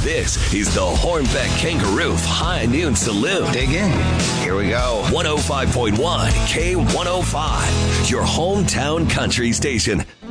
This is the Hornbeck Kangaroo High Noon Saloon. Dig in. Here we go. 105.1 K105, your hometown country station.